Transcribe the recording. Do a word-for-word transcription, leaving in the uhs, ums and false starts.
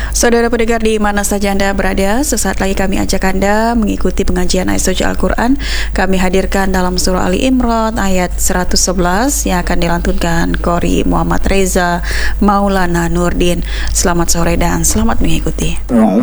Saudara pendengar di mana saja Anda berada, sesaat lagi kami ajak Anda mengikuti pengajian ayat suci Al-Quran. Kami hadirkan dalam surah Ali Imran ayat seratus sebelas yang akan dilantunkan Qori Muhammad Reza Maulana Nurdin. Selamat sore dan selamat mengikuti.